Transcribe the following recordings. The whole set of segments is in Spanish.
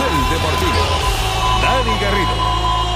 Deportivo. Dani Garrido.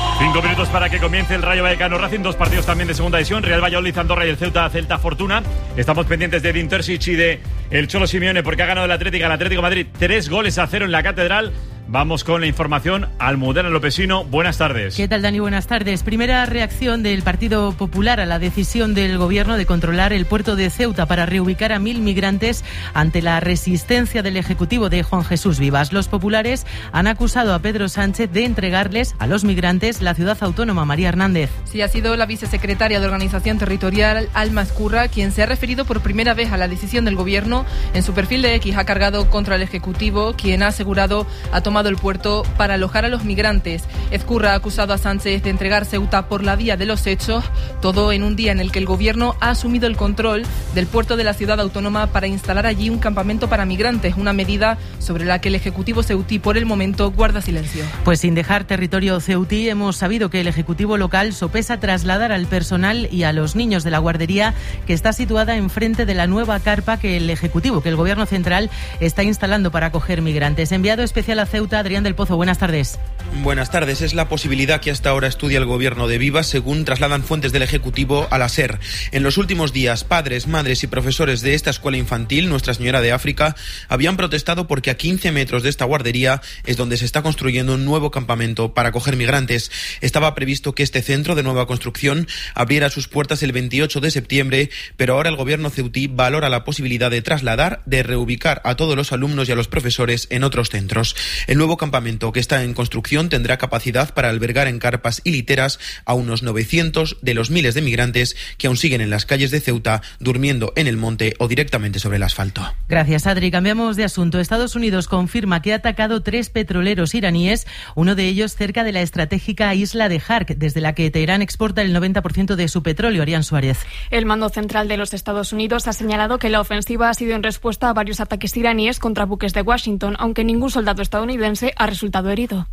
5 minutos para que comience el Rayo Vallecano Racing. 2 partidos también de segunda división. Real Valladolid, Andorra y el Celta Fortuna. Estamos pendientes de Edin Terzic y de el Cholo Simeone porque ha ganado el Atlético Madrid 3-0 en la Catedral. Vamos con la información. Almudena Lopesino, buenas tardes. ¿Qué tal, Dani? Buenas tardes. Primera reacción del Partido Popular a la decisión del Gobierno de controlar el puerto de Ceuta para reubicar a 1.000 migrantes ante la resistencia del Ejecutivo de Juan Jesús Vivas. Los populares han acusado a Pedro Sánchez de entregarles a los migrantes la ciudad autónoma. María Hernández. Sí, ha sido la vicesecretaria de Organización Territorial, Alma Ezcurra, quien se ha referido por primera vez a la decisión del Gobierno. En su perfil de X ha cargado contra el Ejecutivo, quien ha asegurado ha tomado el puerto para alojar a los migrantes. Ezcurra ha acusado a Sánchez de entregar Ceuta por la vía de los hechos, todo en un día en el que el Gobierno ha asumido el control del puerto de la ciudad autónoma para instalar allí un campamento para migrantes, una medida sobre la que el Ejecutivo ceutí por el momento guarda silencio. Pues sin dejar territorio ceutí, hemos sabido que el Ejecutivo local sopesa trasladar al personal y a los niños de la guardería que está situada enfrente de la nueva carpa que el Gobierno central está instalando para acoger migrantes. Enviado especial a Ceuta, Adrián del Pozo, buenas tardes. Buenas tardes. Es la posibilidad que hasta ahora estudia el Gobierno de Vivas, según trasladan fuentes del Ejecutivo a la SER. En los últimos días, padres, madres y profesores de esta escuela infantil, Nuestra Señora de África, habían protestado porque a 15 metros de esta guardería es donde se está construyendo un nuevo campamento para acoger migrantes. Estaba previsto que este centro de nueva construcción abriera sus puertas el 28 de septiembre, pero ahora el Gobierno ceutí valora la posibilidad de trasladar, de reubicar a todos los alumnos y a los profesores en otros centros. El nuevo campamento que está en construcción tendrá capacidad para albergar en carpas y literas a unos 900 de los miles de migrantes que aún siguen en las calles de Ceuta, durmiendo en el monte o directamente sobre el asfalto. Gracias, Adri. Cambiamos de asunto. Estados Unidos confirma que ha atacado 3 petroleros iraníes, uno de ellos cerca de la estratégica isla de Hark, desde la que Teherán exporta el 90% de su petróleo. Arián Suárez. El mando central de los Estados Unidos ha señalado que la ofensiva ha sido en respuesta a varios ataques iraníes contra buques de Washington, aunque ningún soldado estadounidense ha resultado herido.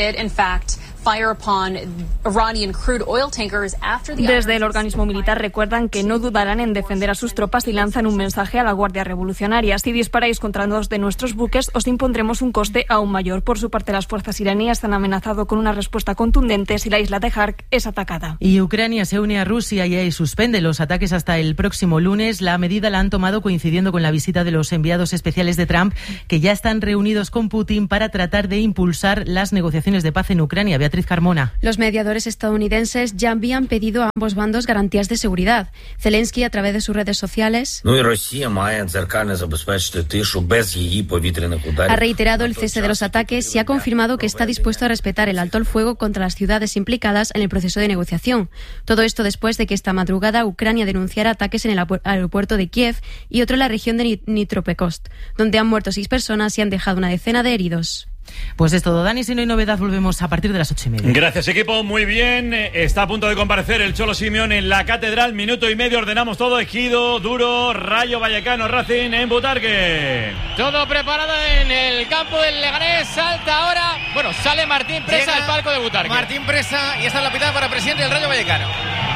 Desde el organismo militar recuerdan que no dudarán en defender a sus tropas y lanzan un mensaje a la Guardia Revolucionaria: si disparáis contra 2 de nuestros buques, os impondremos un coste aún mayor. Por su parte, las fuerzas iraníes han amenazado con una respuesta contundente si la isla de Hark es atacada. Y Ucrania se une a Rusia y suspende los ataques hasta el próximo lunes. La medida la han tomado coincidiendo con la visita de los enviados especiales de Trump, que ya están reunidos con Putin para tratar de impulsar las negociaciones de paz en Ucrania. Beatriz Carmona. Los mediadores estadounidenses ya habían pedido a ambos bandos garantías de seguridad. Zelensky, a través de sus redes sociales, ha reiterado el cese de los ataques y ha confirmado que está dispuesto a respetar el alto el fuego contra las ciudades implicadas en el proceso de negociación. Todo esto después de que esta madrugada Ucrania denunciara ataques en el aeropuerto de Kiev y otro en la región de Dnipropetrovsk, donde han muerto 6 personas y han dejado una decena de heridos. Pues es todo, Dani. Si no hay novedad, volvemos a partir de las 8:30. Gracias, equipo. Muy bien. Está a punto de comparecer el Cholo Simeone en la Catedral. Minuto y medio, ordenamos todo. Ejido, Duro, Rayo Vallecano Racing en Butarque. Todo preparado en el campo del Leganés. Salta ahora. Bueno, sale Martín Presa al palco de Butarque. Martín Presa, y esta es la pitada para el presidente del Rayo Vallecano.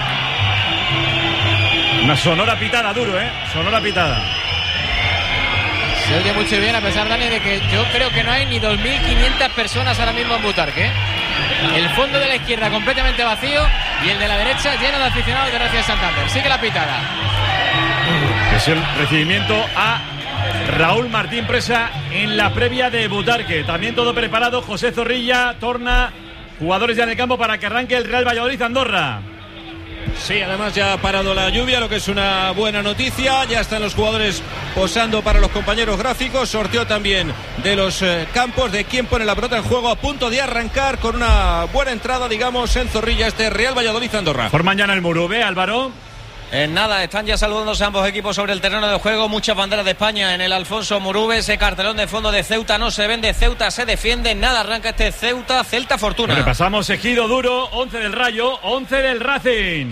Una sonora pitada, Duro, sonora pitada. Se oye mucho bien, a pesar, Dani, de que yo creo que no hay ni 2.500 personas ahora mismo en Butarque. El fondo de la izquierda completamente vacío y el de la derecha lleno de aficionados de Racing Santander. Sigue la pitada. Es el recibimiento a Raúl Martín Presa en la previa de Butarque. También todo preparado. José Zorrilla, Torna, jugadores ya en el campo para que arranque el Real Valladolid Andorra. Sí, además ya ha parado la lluvia, lo que es una buena noticia. Ya están los jugadores posando para los compañeros gráficos. Sorteo también de los campos, de quién pone la pelota en juego, a punto de arrancar con una buena entrada, digamos, en Zorrilla, este Real Valladolid Andorra. Por mañana el Murube, Álvaro. En nada, están ya saludándose ambos equipos sobre el terreno de juego. Muchas banderas de España en el Alfonso Murube. Ese cartelón de fondo de Ceuta no se vende, Ceuta se defiende. Nada, arranca este Celta Fortuna. Repasamos Ejido, Duro, 11 del Rayo, 11 del Racing.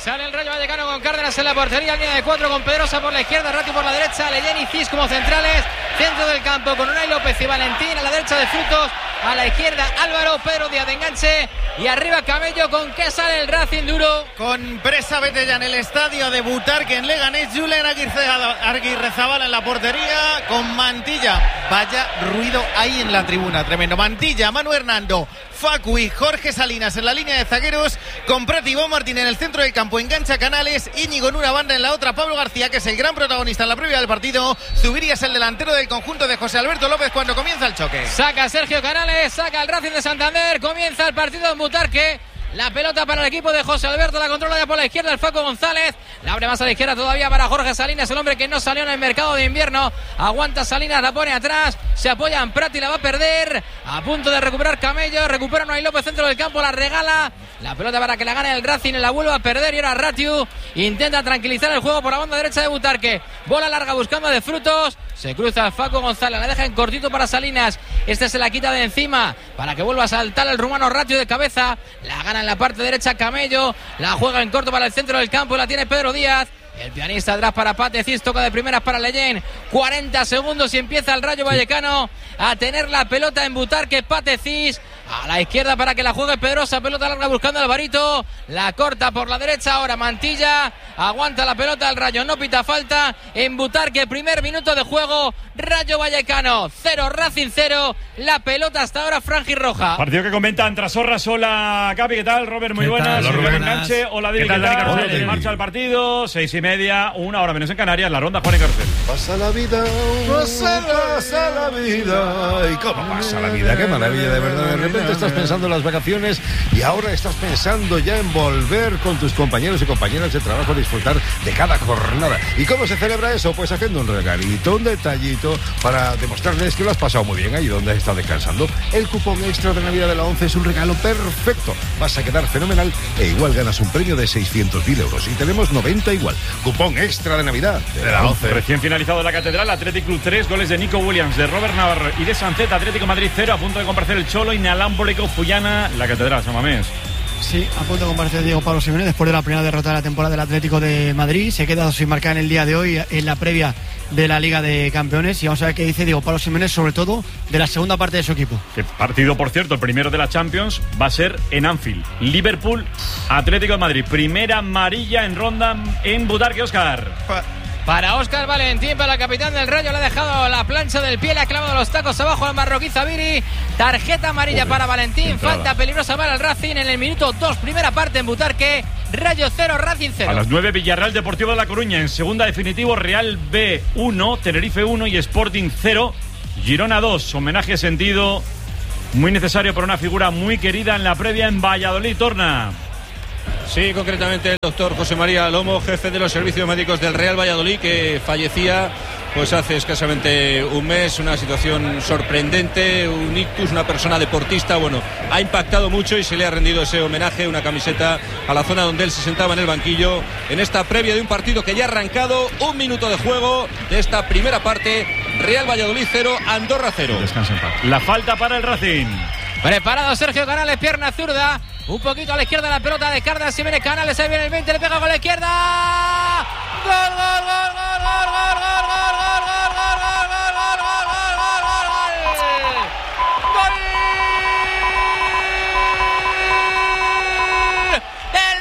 Sale el Rayo Vallecano con Cárdenas en la portería, línea de 4 con Pedrosa por la izquierda, Ratiu por la derecha, Leyen y Cis como centrales, centro del campo con Unai López y Valentín, a la derecha de Frutos, a la izquierda Álvaro, Pedro Díaz de enganche y arriba Camello. ¿Con qué sale el Racing duro? Con presa, vete ya en el estadio de Butarque en Leganés, Julen Aguirrezabala en la portería con Mantilla. Vaya ruido hay en la tribuna, tremendo. Mantilla, Manu Hernando, Facu y Jorge Salinas en la línea de zagueros, con Prat y Bo Martín en el centro del campo, engancha Canales, Íñigo en una banda, en la otra Pablo García, que es el gran protagonista en la previa del partido. Zubiría es el delantero del conjunto de José Alberto López cuando comienza el choque. Saca Sergio Canales, saca el Racing de Santander, comienza el partido en Butarque. La pelota para el equipo de José Alberto, la controla ya por la izquierda el Facu González, la abre más a la izquierda todavía para Jorge Salinas, el hombre que no salió en el mercado de invierno. Aguanta Salinas, la pone atrás, se apoya en Prat y la va a perder. A punto de recuperar Camello, recupera Unai López, centro del campo, la regala. La pelota para que la gane el Racing, la vuelva a perder y ahora Ratiu intenta tranquilizar el juego por la banda derecha de Butarque. Bola larga buscando de Frutos, se cruza el Facu González, la deja en cortito para Salinas. Este se la quita de encima para que vuelva a saltar el rumano Ratiu de cabeza. La gana en la parte derecha Camello, la juega en corto para el centro del campo, la tiene Pedro Díaz. El pianista atrás para Pate Cis, toca de primeras para Leyen. 40 segundos y empieza el Rayo Vallecano a tener la pelota en Butarque. Pate Cis a la izquierda para que la juegue Pedrosa, pelota larga buscando a Alvarito, la corta por la derecha, ahora Mantilla, aguanta la pelota el Rayo, no pita falta en Butarque, primer minuto de juego, Rayo Vallecano 0, Racing 0, la pelota hasta ahora franjirroja. Partido que comentan Trasorras. Hola Capi, ¿qué tal? Robert, muy buenas. Hola, Enganche. Hola David, ¿qué tal? En marcha el partido, 6:30, 1 hora menos en Canarias, la ronda Juan y Carcel. Pasa la vida, pasa la vida. ¿Y cómo pasa la vida? Qué maravilla, de verdad. De repente estás pensando en las vacaciones y ahora estás pensando ya en volver con tus compañeros y compañeras de trabajo a disfrutar de cada jornada. ¿Y cómo se celebra eso? Pues haciendo un regalito, un detallito para demostrarles que lo has pasado muy bien ahí donde has estado descansando. El cupón extra de Navidad de la ONCE es un regalo perfecto. Vas a quedar fenomenal e igual ganas un premio de 600.000 euros. Y tenemos 90 igual. Cupón extra de Navidad de la ONCE. Recién finalizado la Catedral, Athletic Club 3, goles de Nico Williams, de Robert Navarro y de Sancet. Atlético Madrid 0, a punto de comparecer el Cholo, inalámbrico Fullana, la Catedral, San Mamés. Sí, a punto de comparecer Diego Pablo Simeone después de la primera derrota de la temporada del Atlético de Madrid. Se queda sin marcar en el día de hoy en la previa de la Liga de Campeones. Y vamos a ver qué dice Diego Pablo Simeone, sobre todo de la segunda parte de su equipo. Que partido, por cierto, el primero de la Champions va a ser en Anfield. Liverpool, Atlético de Madrid. Primera amarilla en ronda en Butarque, Óscar. Para Óscar Valentín, para el capitán del Rayo, le ha dejado la plancha del pie, le ha clavado los tacos abajo al marroquí Zaviri. Tarjeta amarilla para Valentín, falta peligrosa para el Racing en el minuto 2, primera parte en Butarque. Rayo 0, Racing 0. A las 9, Villarreal Deportivo de La Coruña. En segunda, definitivo, Real B 1, Tenerife 1 y Sporting 0, Girona 2. Homenaje sentido muy necesario para una figura muy querida en la previa en Valladolid. Torna. Sí, concretamente el doctor José María Lomo, jefe de los servicios médicos del Real Valladolid, que fallecía pues hace escasamente un mes. Una situación sorprendente, un ictus, una persona deportista. Bueno, ha impactado mucho y se le ha rendido ese homenaje, una camiseta a la zona donde él se sentaba en el banquillo en esta previa de un partido que ya ha arrancado. Un minuto de juego de esta primera parte. Real Valladolid 0, Andorra 0. Descansa en paz. La falta para el Racing. Preparado Sergio Canales, pierna zurda. Un poquito a la izquierda la pelota de Cárdenas, si viene Canales, ahí viene el 20, le pega con la izquierda. ¡Gol, gol, gol, gol, gol, gol, gol, gol, gol, gol, gol, gol, gol, gol, gol, gol! ¡Gol! ¡El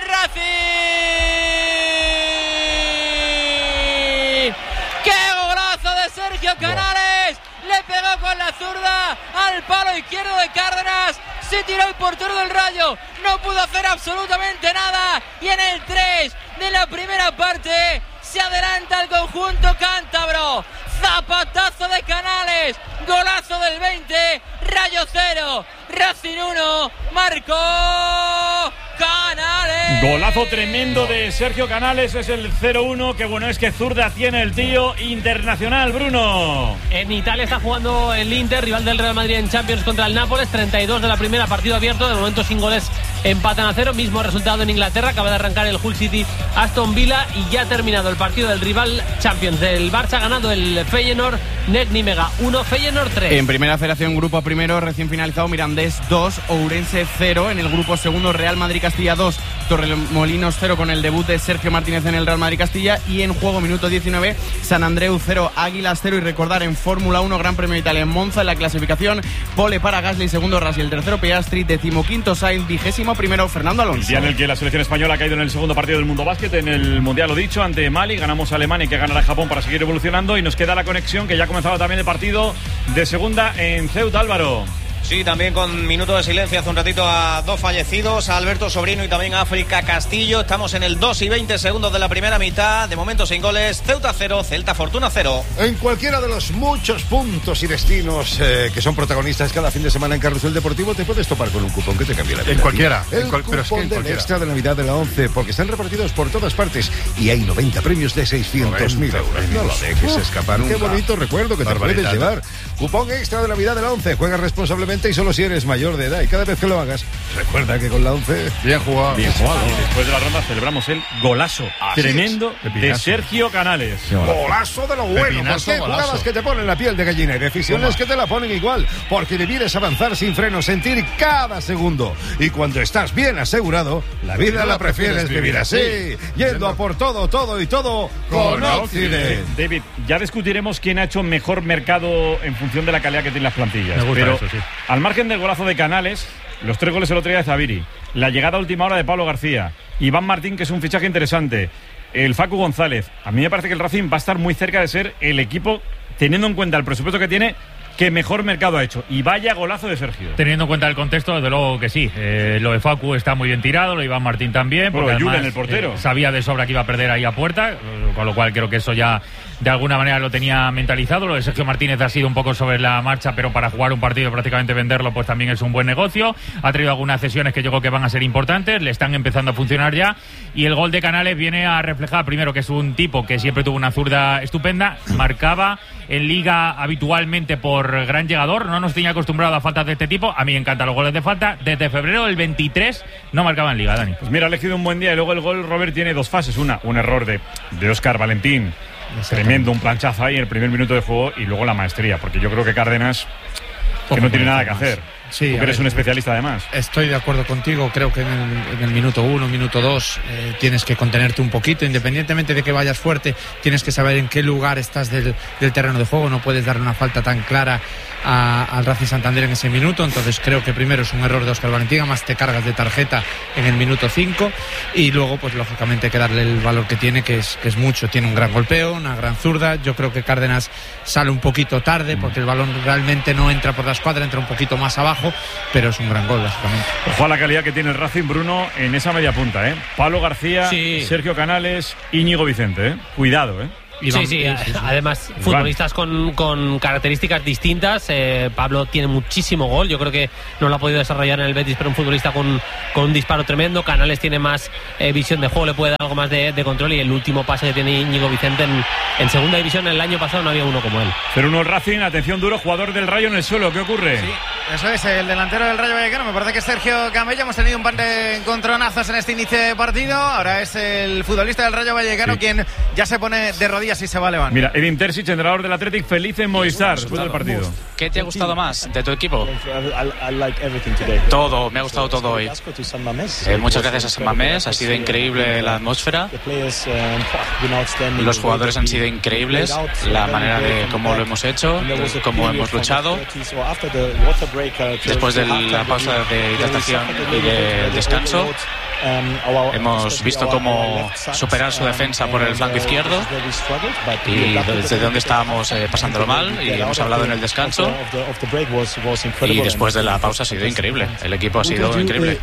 Racing! ¡Qué golazo de Sergio Canales! Le pegó con la zurda al palo izquierdo de Cárdenas. Se tiró el portero del Rayo, no pudo hacer absolutamente nada y en el 3 de la primera parte se adelanta el conjunto cántabro. Zapatazo de Canales, golazo del 20, Rayo 0, Racing 1, marcó Canales. Golazo tremendo de Sergio Canales, es el 0-1. Qué bueno es que zurda tiene el tío. Internacional, Bruno. En Italia está jugando el Inter, rival del Real Madrid en Champions contra el Nápoles. 32 de la primera, partido abierto, de momento sin goles empatan a 0, mismo resultado en Inglaterra. Acaba de arrancar el Hull City Aston Villa y ya ha terminado el partido del rival Champions. El Barça ha ganado el Feyenoord Nek Nimega 1, Feyenoord 3. En primera federación, grupo primero recién finalizado, Mirandés 2, Ourense 0. En el grupo segundo, Real Madrid Castilla 2, Torremolinos 0, con el debut de Sergio Martínez en el Real Madrid Castilla. Y en juego, minuto 19, San Andreu 0, Águilas 0. Y recordar, en Fórmula 1, Gran Premio de Italia en Monza, en la clasificación, pole para Gasly, segundo Russell, tercero Piastri, 15º Sainz, 21º Fernando Alonso. El día en el que la selección española ha caído en el segundo partido del Mundo Básquet, en el Mundial, lo dicho, ante Mali. Ganamos a Alemania, que ganará a Japón para seguir evolucionando. Y nos queda la conexión, que ya ha comenzado también el partido de segunda en Ceuta, Álvaro. Sí, también con minuto de silencio hace un ratito a 2 fallecidos, a Alberto Sobrino y también a África Castillo. Estamos en el 2 y 20 segundos de la primera mitad, de momento sin goles. Ceuta 0, Celta Fortuna 0. En cualquiera de los muchos puntos y destinos que son protagonistas cada fin de semana en Carrusel Deportivo, te puedes topar con un cupón que te cambia la vida. En cualquiera. El cupón del extra de Navidad de la 11, porque están repartidos por todas partes y hay 90 premios de 600.000 euros. No lo dejes escapar nunca. Qué bonito recuerdo que te puedes llevar. Cupón extra de Navidad de la 11. Juega responsablemente y solo si eres mayor de edad. Y cada vez que lo hagas, recuerda que con la 11... Bien jugado. Bien jugado. Y después de la ronda celebramos el golazo tremendo de Sergio Canales. Golazo de lo bueno. Pepinazo, Porque hay jugadas que te ponen la piel de gallina y decisiones que te la ponen igual. Porque vivir es avanzar sin freno, sentir cada segundo. Y cuando estás bien asegurado, la vida la prefieres vivir así. Yendo a por todo, todo y todo con Occident. David, ya discutiremos quién ha hecho mejor mercado en función de la calidad que tienen las plantillas. Me gusta pero eso, sí. Al margen del golazo de Canales, los 3 goles el otro día de Zaviri, la llegada a última hora de Pablo García, Iván Martín, que es un fichaje interesante, el Facu González, a mí me parece que el Racing va a estar muy cerca de ser el equipo, teniendo en cuenta el presupuesto que tiene, que mejor mercado ha hecho. Y vaya golazo de Sergio. Teniendo en cuenta el contexto, desde luego que sí. Lo de Facu está muy bien tirado, lo de Iván Martín también. Porque bueno, además, en el portero. Sabía de sobra que iba a perder ahí a puerta, con lo cual creo que eso ya de alguna manera lo tenía mentalizado. Lo de Sergio Martínez ha sido un poco sobre la marcha, pero para jugar un partido prácticamente venderlo pues también es un buen negocio. Ha traído algunas cesiones que yo creo que van a ser importantes, le están empezando a funcionar ya, y el gol de Canales viene a reflejar primero que es un tipo que siempre tuvo una zurda estupenda, marcaba en Liga habitualmente por gran llegador, no nos tenía acostumbrado a faltas de este tipo. A mí me encantan los goles de falta. Desde febrero del 23 no marcaba en Liga, Dani. Pues mira, ha elegido un buen día. Y luego el gol, Robert, tiene 2 fases. Un error de Óscar Valentín, tremendo, un planchazo ahí en el primer minuto de juego, y luego la maestría, porque yo creo que Cárdenas que no tiene nada que hacer. Sí, tú que eres un especialista además. Estoy de acuerdo contigo, creo que en el minuto 1, minuto 2 tienes que contenerte un poquito, independientemente de que vayas fuerte, tienes que saber en qué lugar estás del terreno de juego, no puedes darle una falta tan clara al Racing Santander en ese minuto. Entonces creo que primero es un error de Óscar Valentín, además te cargas de tarjeta en el minuto 5, y luego pues lógicamente hay que darle el valor que tiene, que es mucho. Tiene un gran golpeo, una gran zurda. Yo creo que Cárdenas sale un poquito tarde porque el balón realmente no entra por la escuadra, entra un poquito más abajo, pero es un gran gol básicamente. Ojo a la calidad que tiene el Racing, Bruno, en esa media punta, Pablo García, sí. Sergio Canales, Íñigo Vicente, Cuidado, Sí. Además, futbolistas con características distintas. Pablo tiene muchísimo gol. Yo creo que no lo ha podido desarrollar en el Betis, pero un futbolista con un disparo tremendo. Canales tiene más visión de juego, le puede dar algo más de control. Y el último pase que tiene Íñigo Vicente en segunda división el año pasado no había uno como él. 0-1 el Racing, atención, Duro, jugador del Rayo en el suelo. ¿Qué ocurre? Sí, eso es, el delantero del Rayo Vallecano. Me parece que es Sergio Camello. Hemos tenido un par de encontronazos en este inicio de partido. Ahora es el futbolista del Rayo Vallecano quien ya se pone de rodillas y se va a levantar. Mira, Edin Terzic, entrenador del Athletic, feliz en Movistar después del partido. ¿Qué te ha gustado más de tu equipo? Todo, me ha gustado todo hoy. Muchas gracias a San Mamés, ha sido increíble la atmósfera. Los jugadores han sido increíbles, la manera de cómo lo hemos hecho, cómo hemos luchado. Después de la pausa de hidratación y de descanso, hemos visto cómo superar su defensa por el flanco izquierdo y desde donde estábamos pasándolo mal, y hemos hablado en el descanso, y después de la pausa ha sido increíble, el equipo ha sido increíble.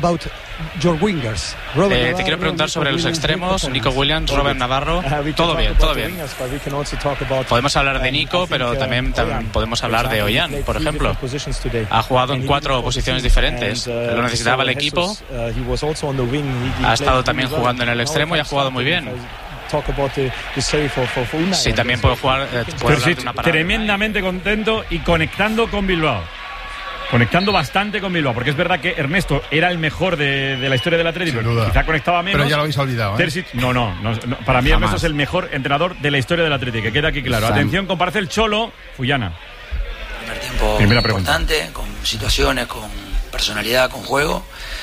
Te quiero preguntar sobre los extremos, Nico Williams, Robert Navarro. Todo bien, todo bien. Podemos hablar de Nico, pero también podemos hablar de Ollán, por ejemplo. Ha jugado en 4 posiciones diferentes, lo necesitaba el equipo. Ha estado también jugando en el extremo y ha jugado muy bien. Sí, también puedo hablar de una parada. Tremendamente contento y conectando con Bilbao. conectando bastante con Bilbao, porque es verdad que Ernesto era el mejor de la historia del Atlético, quizá conectaba menos. Pero ya lo habéis olvidado, ¿eh? Terzic, no, para mí Ernesto es el mejor entrenador de la historia del Atlético, que queda aquí claro. Atención, comparece el Cholo Fullana. Primer tiempo Primera pregunta. importante, con situaciones, con personalidad, con juego,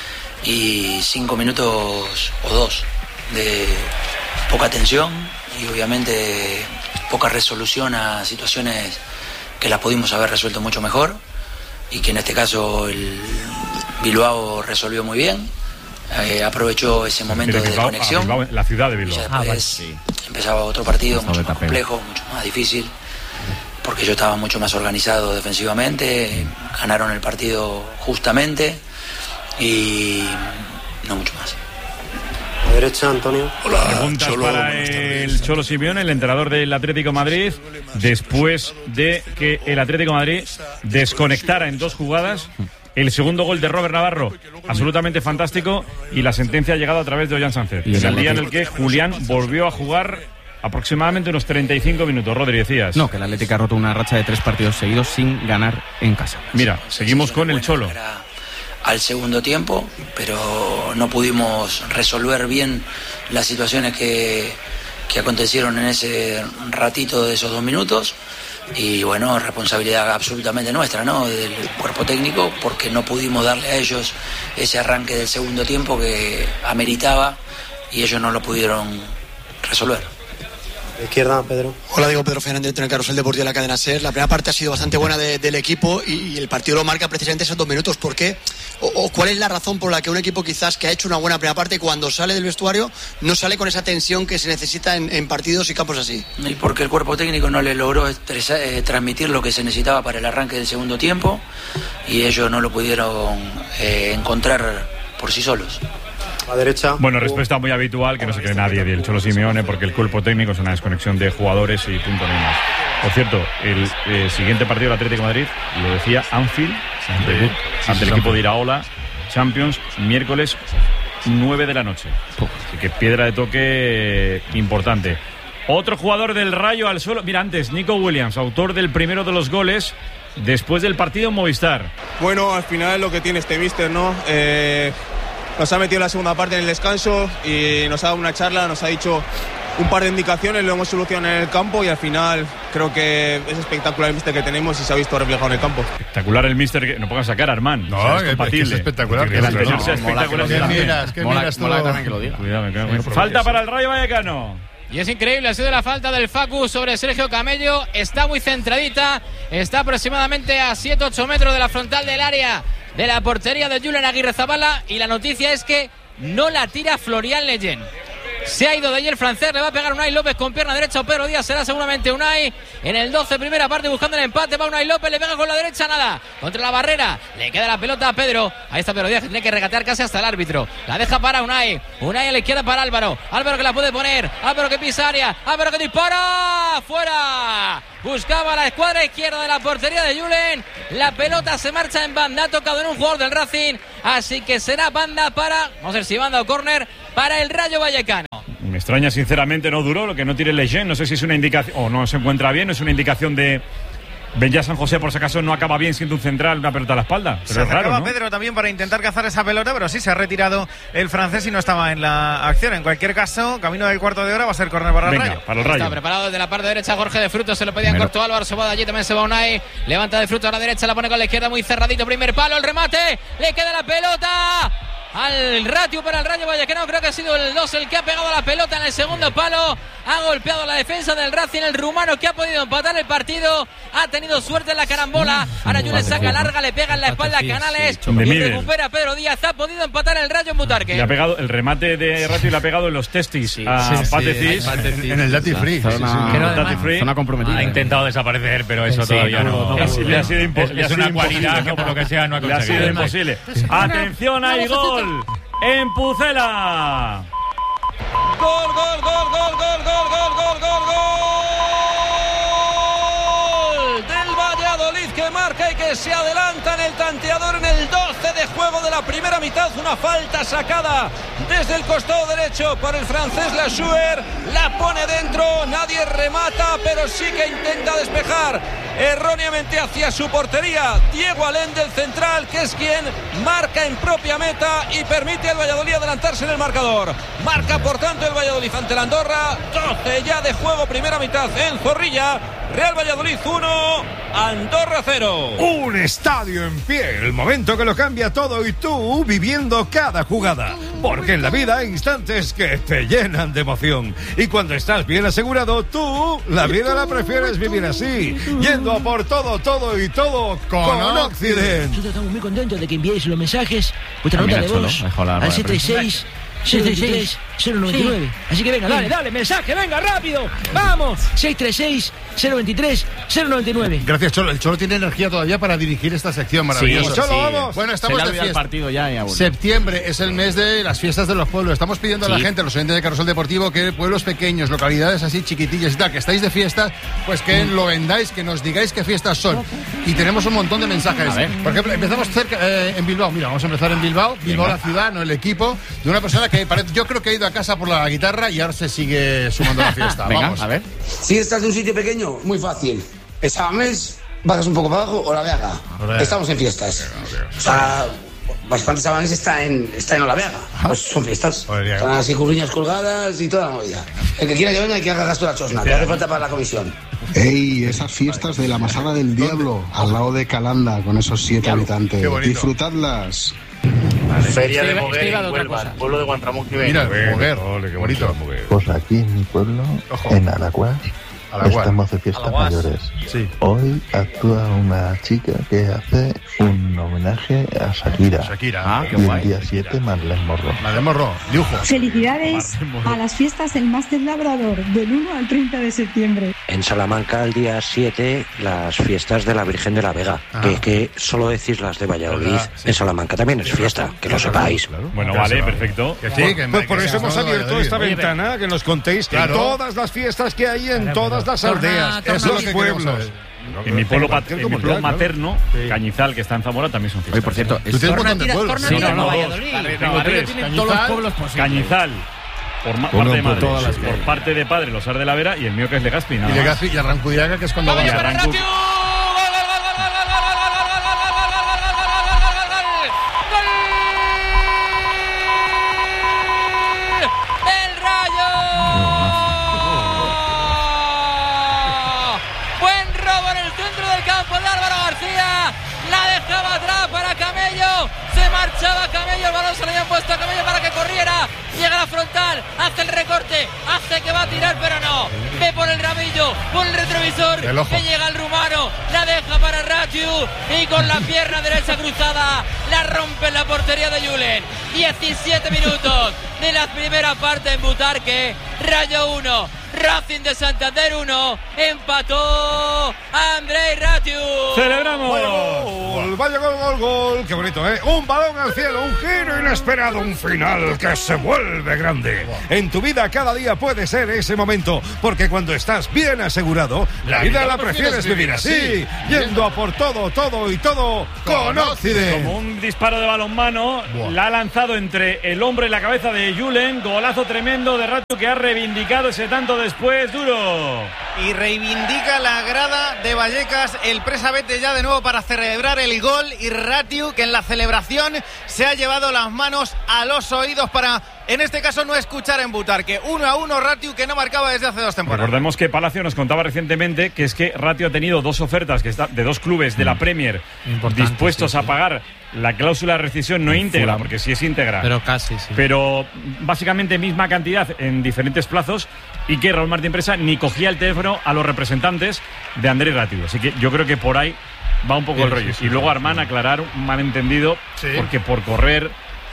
y 5 minutos o 2 de poca tensión y obviamente poca resolución a situaciones que las pudimos haber resuelto mucho mejor, y que en este caso el Bilbao resolvió muy bien, aprovechó ese momento de desconexión. Bilbao, la ciudad de Bilbao. Empezaba otro partido mucho más complejo, mucho más difícil, porque yo estaba mucho más organizado defensivamente, ganaron el partido justamente y no mucho más. A la derecha, Antonio. Hola, preguntas Cholo, para el Cholo Simeone, el entrenador del Atlético de Madrid, después de que el Atlético de Madrid desconectara en 2 jugadas. El segundo gol de Robert Navarro, absolutamente fantástico, y la sentencia ha llegado a través de Ollán Sánchez. Es el día en el que Julián volvió a jugar aproximadamente unos 35 minutos. Rodri, decías. No, que el Atlético ha roto una racha de 3 partidos seguidos sin ganar en casa. Mira, seguimos con el Cholo. Al segundo tiempo, pero no pudimos resolver bien las situaciones que acontecieron en ese ratito de esos 2 minutos. Y bueno, responsabilidad absolutamente nuestra, ¿no? Del cuerpo técnico, porque no pudimos darle a ellos ese arranque del segundo tiempo que ameritaba y ellos no lo pudieron resolver. Izquierda, Pedro. Hola, digo Pedro Fernández, director de Carrusel Deportivo de la cadena SER. La primera parte ha sido bastante buena del equipo y el partido lo marca precisamente esos 2 minutos. ¿Por qué? ¿O cuál es la razón por la que un equipo quizás que ha hecho una buena primera parte, cuando sale del vestuario no sale con esa tensión que se necesita en partidos y campos así? Y porque el cuerpo técnico no le logró transmitir lo que se necesitaba para el arranque del segundo tiempo y ellos no lo pudieron encontrar por sí solos. A la derecha. Bueno, respuesta muy habitual, que no se cree nadie del Cholo Simeone, porque el cuerpo técnico es una desconexión de jugadores y punto, no hay más. Por cierto, el siguiente partido del Atlético de Madrid, lo decía, Anfield, ante el equipo de Iraola, Champions, miércoles 9 de la noche. Así que piedra de toque importante. Otro jugador del Rayo al suelo. Mira, antes, Nico Williams, autor del primero de los goles después del partido en Movistar. Bueno, al final lo que tiene este míster, ¿no? Nos ha metido en la segunda parte en el descanso y nos ha dado una charla, nos ha dicho un par de indicaciones, lo hemos solucionado en el campo y al final creo que es espectacular el míster que tenemos y se ha visto reflejado en el campo. Espectacular el míster, no pongas a sacar a Armand. No, o sea, es compatible. Es espectacular. Que el anterior sea espectacular. Mola también que lo diga. Cuidado, falta para el Rayo Vallecano. Y es increíble, ha sido la falta del Facu sobre Sergio Camello. Está muy centradita, está aproximadamente a 7-8 metros de la frontal del área de la portería de Julen Aguirrezabala, y la noticia es que no la tira Florian Leyen. Se ha ido de allí el francés, le va a pegar Unai López con pierna derecha, o Pedro Díaz, será seguramente Unai en el 12, primera parte, buscando el empate. Va Unai López, le pega con la derecha, nada, contra la barrera, le queda la pelota a Pedro. Ahí está Pedro Díaz, que tiene que regatear casi hasta el árbitro. La deja para Unai a la izquierda para Álvaro que la puede poner, Álvaro que pisa área, Álvaro que dispara, fuera. Buscaba la escuadra izquierda de la portería de Julen. La pelota se marcha en banda, ha tocado en un jugador del Racing, así que será banda para, vamos a ver si banda o córner, para el Rayo Vallecano. Me extraña sinceramente, no duró, lo que no tire Leyen. No sé si es una indicación o no se encuentra bien, es una indicación de Benja San José, por si acaso no acaba bien siendo un central, una pelota a la espalda. Pero se es raro, ¿no? Pedro también para intentar cazar esa pelota, pero sí se ha retirado el francés y no estaba en la acción. En cualquier caso, camino del cuarto de hora, va a ser córner para el Rayo. Para el Rayo. Está preparado desde la parte derecha Jorge de Frutos, se lo pedía en corto Álvaro, se va de allí, también se va Unai, levanta de Frutos a la derecha, la pone con la izquierda muy cerradito, primer palo, el remate, le queda la pelota al ratio para el Rayo Vallecano. Creo que ha sido el 2 el que ha pegado la pelota en el segundo palo, ha golpeado la defensa del Racing, el rumano que ha podido empatar el partido, ha tenido suerte en la carambola. Ahora Julen saca larga, le pega en la espalda a Canales y recupera Pedro Díaz, ha podido empatar el Rayo en Butarque. Le ha pegado el remate de Ratio y le ha pegado en los testis a Patecis en el Duty Free. Zona comprometida. Ha intentado desaparecer, pero eso todavía no. Le ha sido imposible. Es una cualidad que por lo que sea no ha conseguido. Le ha sido imposible. Atención, hay gol en Pucela. Gol, gol, gol, gol, gol, gol, gol, gol, gol, gol, gol del Valladolid, que que marca y que se adelanta en el tanteador en el 12 de juego de la primera mitad. Una falta sacada desde el costado derecho por el francés Lassuer. La pone dentro, nadie remata, pero sí que intenta despejar erróneamente hacia su portería Diego Alén del central, que es quien marca en propia meta y permite al Valladolid adelantarse en el marcador. Marca por tanto el Valladolid ante el Andorra. 12 ya de juego, primera mitad en Zorrilla. Real Valladolid 1, Andorra 0. Un estadio en pie, el momento que lo cambia todo y tú viviendo cada jugada. Porque en la vida hay instantes que te llenan de emoción. Y cuando estás bien asegurado, tú la vida la prefieres vivir así, yendo a por todo, todo y todo con Occident. Nosotros estamos muy contentos de que enviéis los mensajes, vuestra nota de voz al 636 633 099. Así que venga, dale, mensaje, venga, rápido. Vamos, 636 023 099. Gracias, Cholo. El Cholo tiene energía todavía para dirigir esta sección maravillosa. Sí, Cholo, vamos. Bueno, estamos de fiesta. El partido ya, Septiembre es el mes de las fiestas de los pueblos. Estamos pidiendo a la gente, a los oyentes de Carrusel Deportivo, que pueblos pequeños, localidades así chiquitillas y tal, que estáis de fiesta, pues que lo vendáis, que nos digáis qué fiestas son. Y tenemos un montón de mensajes. Por ejemplo, empezamos cerca en Bilbao. Mira, vamos a empezar en Bilbao. Bilbao, la ciudad, no el equipo, de una persona que yo creo que ha ido a casa por la guitarra y ahora se sigue sumando a la fiesta. Vamos a ver. Si estás en un sitio pequeño, muy fácil. Exámenes, bajas un poco para abajo o la Vega. Estamos en fiestas. O sea, bastantes Sabanes está en Olaveaga. Pues son fiestas. Están así curriñas colgadas y toda la movida. El que quiera que venga y que haga gasto de la chosna, que hace falta para la comisión. ¡Ey! Esas fiestas de la Masada del Diablo, al lado de Calanda, con esos 7 habitantes. Disfrutadlas. Feria de Moguer en Huelva, el pueblo de Guantramón que Mira, Moguer, qué bonito. Pues aquí en mi pueblo, en Alacuás, estamos de fiestas mayores. Sí. Hoy actúa una chica que hace un homenaje a Shakira. Qué y guay. el día 7 Marlene Morro. Marlene Morro, dibujo. Felicidades a las fiestas del Máster Labrador, del 1 al 30 de septiembre. En Salamanca, el día 7, las fiestas de la Virgen de la Vega. Que solo decís las de Valladolid. En Salamanca también es fiesta, que lo sepáis. Bueno, vale, perfecto. Pues por eso hemos abierto esta ventana, que nos contéis todas las fiestas que hay en todas las aldeas, en los pueblos. En mi pueblo materno, Cañizal, que está en Zamora, también son fiestas. Oye, por cierto, tú tienes un montón de pueblos. Tengo tres. Todos los pueblos posibles. Cañizal, por parte de madre, por parte de padre, los Ar de la Vera, y el mío que es Legazpi. Y Legazpi y Arrancudiaga, que es cuando va a marchaba Camello, el balón se le había puesto a Camello para que corriera, llega a la frontal, hace el recorte, hace que va a tirar pero no, ve por el ramillo, por el retrovisor, que llega el rumano, la deja para Ratiu y con la pierna derecha cruzada la rompe en la portería de Julen. 17 minutos de la primera parte en Butarque. Rayo 1, Racing de Santander 1, empató Andrei Ratiu. ¡Celebramos! Vaya gol, qué bonito, ¿eh? Un balón al cielo, un giro inesperado, un final que se vuelve grande. En tu vida cada día puede ser ese momento, porque cuando estás bien asegurado, la vida la prefieres vivir así, yendo a por todo, todo y todo con Occident. Como un disparo de balonmano, la ha lanzado entre el hombro y la cabeza de Julen, golazo tremendo de Ratiu que ha reivindicado ese tanto después, duro. Y reivindica la grada de Vallecas, el Presa vete ya de nuevo para celebrar el gol, y Ratiu, que en la celebración se ha llevado las manos a los oídos para, en este caso, no escuchar en Butarque. 1-1 Ratiu, que no marcaba desde hace 2 temporadas. Recordemos que Palacio nos contaba recientemente que es que Ratiu ha tenido 2 ofertas de 2 clubes de la Premier dispuestos a pagar la cláusula de rescisión, no íntegra, porque sí es íntegra, pero casi, sí. Pero básicamente misma cantidad en diferentes plazos, y que Raúl Martín Presa ni cogía el teléfono a los representantes de Andrei Ratiu. Así que yo creo que por ahí va un poco el rollo. Y luego Armán aclarar un malentendido, porque por correr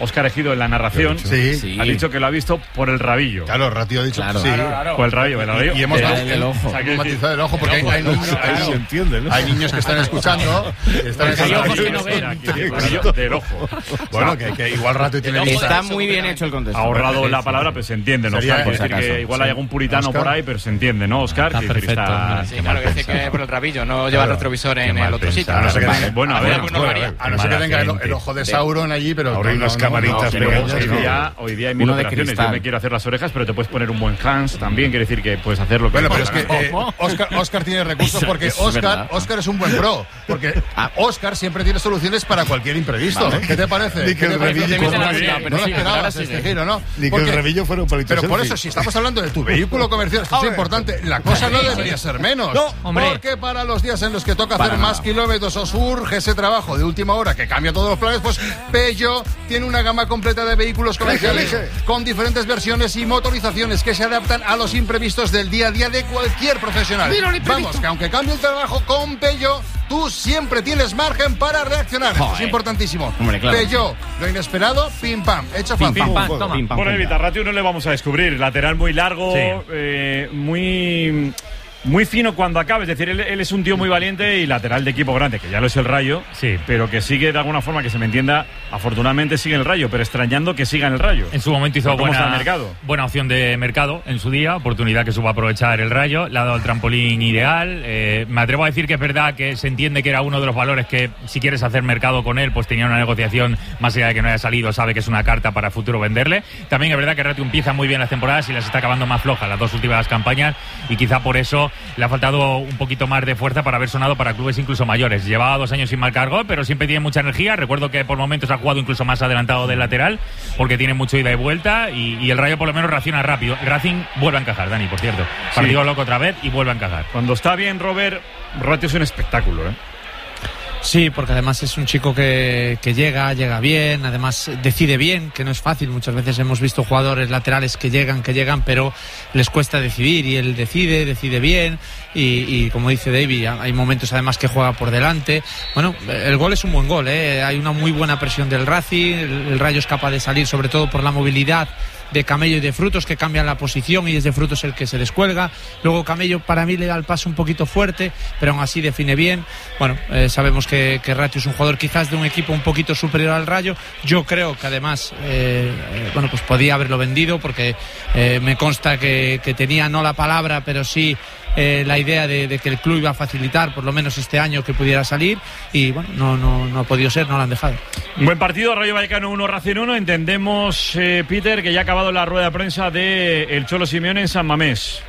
Óscar Ejido en la narración ha dicho que lo ha visto por el rabillo. Claro, Ratio ha dicho claro. Por el rabillo. Y hemos matizado el ojo porque hay niños que están escuchando. Hay ojos que no ven. Del ojo. Bueno, que igual Ratio tiene... Está muy bien hecho el contexto. Ha ahorrado la palabra, pero se entiende, ¿no? Oscar, decir que igual hay algún puritano por ahí, pero se entiende, ¿no, Óscar? Está perfecto. Sí, claro, que dice que por el rabillo, no lleva el retrovisor en el otro sitio. Bueno, a ver, a no ser que tenga el ojo de Sauron allí, pero ahora hay unas camaritas pequeñas. Hoy día hay 1000 operaciones. Yo me quiero hacer las orejas, pero te puedes poner un buen Hans también. Quiere decir que puedes hacer lo que... Bueno, pero es que Óscar tiene recursos porque Óscar es un buen pro. Porque Óscar siempre tiene soluciones para cualquier imprevisto. ¿Qué te parece? Ni que el revillo no lo esperabas este giro, ¿no? Ni que el revillo fuera un palito. Pero por eso, si estamos hablando de tu vehículo comercial, esto es importante, la cosa no debería ser menos. No, hombre. Porque para los días en los que toca hacer más kilómetros o surge ese trabajo de última hora que cambia todos los planes, pues Peugeot tiene una gama completa de vehículos comerciales con diferentes versiones y motorizaciones que se adaptan a los imprevistos del día a día de cualquier profesional. Vamos, que aunque cambie el trabajo con Peugeot, tú siempre tienes margen para reaccionar. Esto es importantísimo. Hombre, claro. Peugeot, lo inesperado, pim pam, hecho pim pam. Bueno, Evita, Ratio no le vamos a descubrir. Lateral muy largo, muy fino cuando acabe. Es decir, él es un tío muy valiente y lateral de equipo grande, que ya lo es el Rayo, pero que sigue de alguna forma, que se me entienda, afortunadamente sigue en el Rayo, pero extrañando que siga en el Rayo. En su momento hizo buena opción de mercado en su día, oportunidad que supo aprovechar el Rayo, le ha dado el trampolín ideal. Me atrevo a decir que es verdad que se entiende que era uno de los valores que, si quieres hacer mercado con él, pues tenía una negociación, más allá de que no haya salido, sabe que es una carta para futuro venderle. También es verdad que Ratio empieza muy bien las temporadas y las está acabando más flojas las dos últimas campañas, y quizá por eso le ha faltado un poquito más de fuerza para haber sonado para clubes incluso mayores. Llevaba 2 años sin marcar gol, pero siempre tiene mucha energía. Recuerdo que por momentos ha jugado incluso más adelantado del lateral, porque tiene mucho ida y vuelta, y el Rayo por lo menos reacciona rápido. Racing vuelve a encajar, Dani, por cierto. Partido loco otra vez y vuelve a encajar. Cuando está bien Robert, Ratio es un espectáculo, ¿eh? Sí, porque además es un chico que llega bien, además decide bien, que no es fácil. Muchas veces hemos visto jugadores laterales que llegan, pero les cuesta decidir, y él decide bien, y como dice David, hay momentos además que juega por delante. Bueno, el gol es un buen gol, hay una muy buena presión del Racing, el Rayo es capaz de salir sobre todo por la movilidad de Camello y de Frutos, que cambian la posición y es de Frutos el que se descuelga. Luego Camello para mí le da el paso un poquito fuerte, pero aún así define bien. Bueno, sabemos que Ratio es un jugador quizás de un equipo un poquito superior al Rayo. Yo creo que además pues podía haberlo vendido, porque me consta que tenía no la palabra, pero sí la idea de que el club iba a facilitar por lo menos este año que pudiera salir, y bueno, no ha podido ser, no lo han dejado. Buen partido, Rayo Vallecano 1, Racing 1. Entendemos, Peter, que ya ha acabado la rueda de prensa de el Cholo Simeone en San Mamés.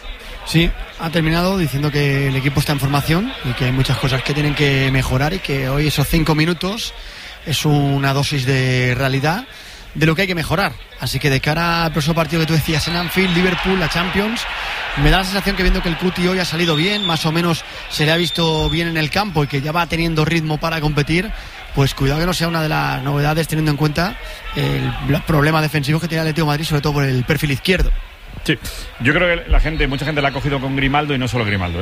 Sí, ha terminado diciendo que el equipo está en formación y que hay muchas cosas que tienen que mejorar, y que hoy esos 5 minutos es una dosis de realidad de lo que hay que mejorar. Así que de cara al próximo partido que tú decías en Anfield, Liverpool, la Champions, me da la sensación que, viendo que el Cuti hoy ha salido bien, más o menos se le ha visto bien en el campo y que ya va teniendo ritmo para competir, pues cuidado que no sea una de las novedades, teniendo en cuenta el problema defensivo que tiene el Atlético de Madrid, sobre todo por el perfil izquierdo. Sí, yo creo que mucha gente la ha cogido con Grimaldo, y no solo Grimaldo,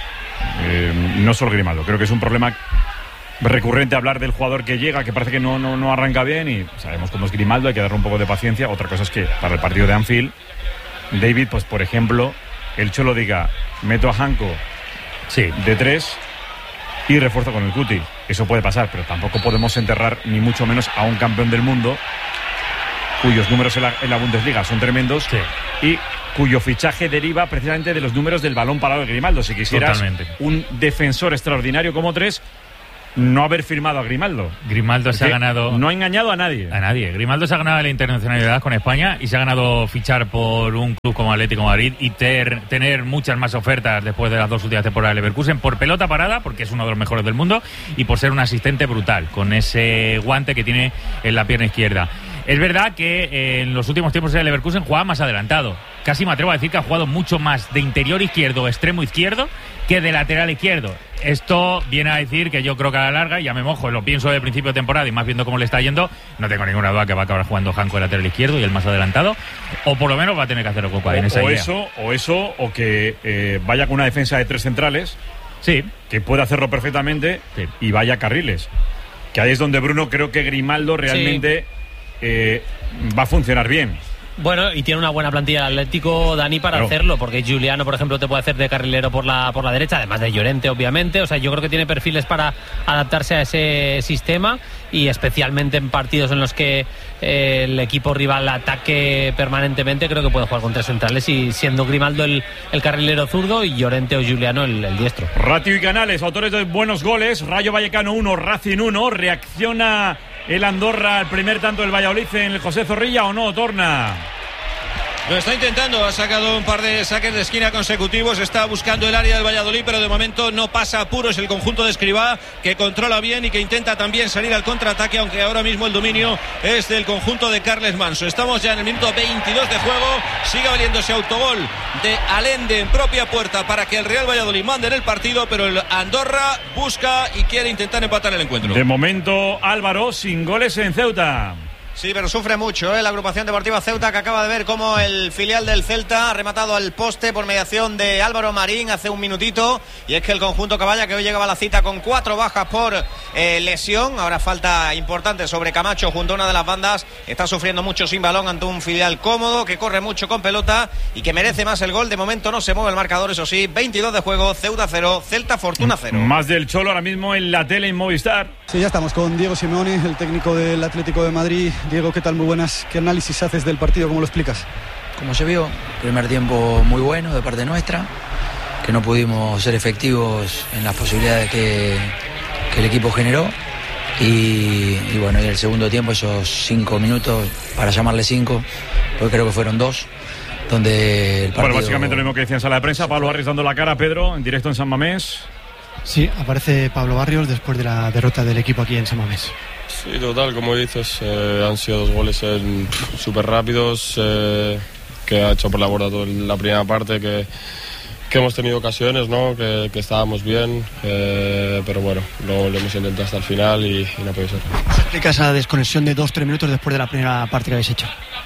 no solo Grimaldo. Creo que es un problema recurrente hablar del jugador que llega, que parece que no arranca bien, y sabemos cómo es Grimaldo, hay que darle un poco de paciencia. Otra cosa es que para el partido de Anfield, David, pues por ejemplo, el Cholo diga, meto a Janko de 3 y refuerzo con el Cuti. Eso puede pasar, pero tampoco podemos enterrar ni mucho menos a un campeón del mundo, cuyos números en la Bundesliga son tremendos, y cuyo fichaje deriva precisamente de los números del balón parado de Grimaldo. Si quisieras un defensor extraordinario como 3, no haber firmado a Grimaldo. Grimaldo se ha ganado... No ha engañado a nadie. A nadie. Grimaldo se ha ganado la internacionalidad con España, y se ha ganado fichar por un club como Atlético de Madrid y tener muchas más ofertas después de las 2 últimas temporadas de Leverkusen, por pelota parada, porque es uno de los mejores del mundo, y por ser un asistente brutal, con ese guante que tiene en la pierna izquierda. Es verdad que en los últimos tiempos el Leverkusen jugaba más adelantado. Casi me atrevo a decir que ha jugado mucho más de interior izquierdo, extremo izquierdo, que de lateral izquierdo. Esto viene a decir que yo creo que a la larga, ya me mojo, lo pienso de principio de temporada y más viendo cómo le está yendo, no tengo ninguna duda que va a acabar jugando Janko de lateral izquierdo y el más adelantado, o por lo menos va a tener que hacer algo en esa idea. O que vaya con una defensa de 3 centrales, que pueda hacerlo perfectamente, y vaya a carriles. Que ahí es donde Bruno, creo que Grimaldo realmente va a funcionar bien. Bueno, y tiene una buena plantilla el Atlético, Dani, para hacerlo, porque Giuliano, por ejemplo, te puede hacer de carrilero por la derecha, además de Llorente, obviamente. O sea, yo creo que tiene perfiles para adaptarse a ese sistema, y especialmente en partidos en los que el equipo rival ataque permanentemente, creo que puede jugar con tres centrales, y siendo Grimaldo el carrilero zurdo y Llorente o Giuliano el diestro. Ratio y Canales, autores de buenos goles. Rayo Vallecano 1, Racing 1. ¿Reacciona el Andorra al primer tanto del Valladolid en el José Zorrilla o no, Torna? Lo está intentando, ha sacado un par de saques de esquina consecutivos, está buscando el área del Valladolid, pero de momento no pasa apuros el conjunto de Escribá, que controla bien y que intenta también salir al contraataque, aunque ahora mismo el dominio es del conjunto de Carles Manso. Estamos ya en el minuto 22 de juego, sigue valiéndose autogol de Allende en propia puerta para que el Real Valladolid mande en el partido, pero el Andorra busca y quiere intentar empatar el encuentro. De momento, Álvaro, sin goles en Ceuta. Sí, pero sufre mucho, la agrupación deportiva Ceuta, que acaba de ver cómo el filial del Celta ha rematado al poste por mediación de Álvaro Marín hace un minutito, y es que el conjunto Caballa, que hoy llegaba a la cita con 4 bajas por lesión, ahora falta importante sobre Camacho junto a una de las bandas, está sufriendo mucho sin balón ante un filial cómodo, que corre mucho con pelota y que merece más el gol. De momento no se mueve el marcador, eso sí, 22 de juego, Ceuta 0, Celta Fortuna 0. Más del Cholo ahora mismo en la tele en Movistar. Sí, ya estamos con Diego Simeone, el técnico del Atlético de Madrid. Diego, ¿qué tal? Muy buenas. ¿Qué análisis haces del partido? ¿Cómo lo explicas? Como se vio, primer tiempo muy bueno de parte nuestra, que no pudimos ser efectivos en las posibilidades que el equipo generó, y bueno, y el segundo tiempo, esos 5 minutos, para llamarle 5, porque creo que fueron 2, donde el partido... Bueno, básicamente lo mismo que decía en sala de prensa. Pablo Barrios dando la cara a Pedro en directo en San Mamés. Sí, aparece Pablo Barrios después de la derrota del equipo aquí en San Mamés. Sí, total, como dices, han sido 2 goles súper rápidos, que ha hecho por la borda toda la primera parte, que hemos tenido ocasiones, ¿no? que estábamos bien, pero bueno, luego lo hemos intentado hasta el final y no puede ser. ¿Explica esa desconexión de 2-3 minutos después de la primera parte que habéis hecho?